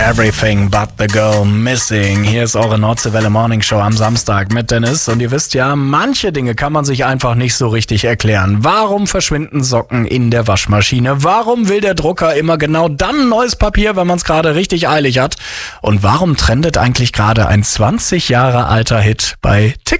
Everything but the girl missing. Hier ist eure Nordseewelle Morning Show am Samstag mit Dennis. Und ihr wisst ja, manche Dinge kann man sich einfach nicht so richtig erklären. Warum verschwinden Socken in der Waschmaschine? Warum will der Drucker immer genau dann neues Papier, wenn man es gerade richtig eilig hat? Und warum trendet eigentlich gerade ein 20 Jahre alter Hit bei TikTok?